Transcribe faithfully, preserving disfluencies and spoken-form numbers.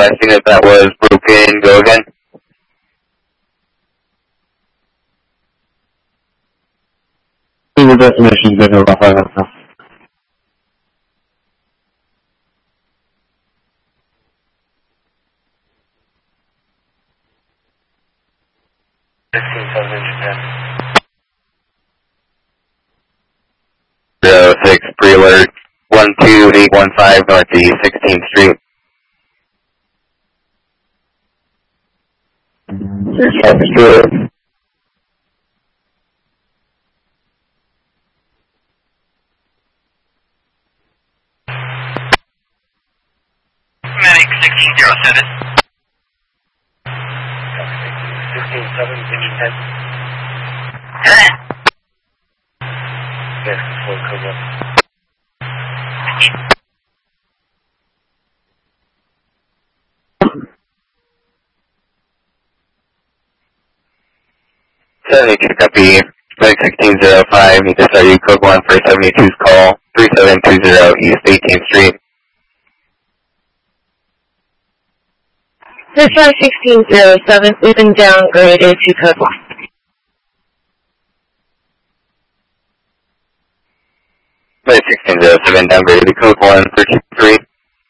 last unit that was broken, go again. Single destination, good over five now. fifteen seven in Japan. zero six, pre-alert, one two eight one five Northeast sixteenth Street. Extra. Medic sixteen zero seven. fifteen seven in Japan. Yes, control code one. seventy-two copy, Medic sixteen zero five, need to start you code one for seventy-two's call, three seven two zero East eighteenth Street. This is sixteen zero seven, we've been downgraded to code one. Medic sixteen zero seven, downgraded to code one for two three.